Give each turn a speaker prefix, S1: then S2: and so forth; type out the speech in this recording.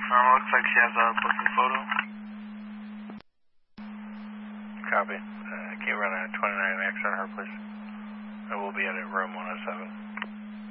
S1: Looks like she has a booking photo.
S2: Copy. Can you run a 29X on her, please? I will be at room 107.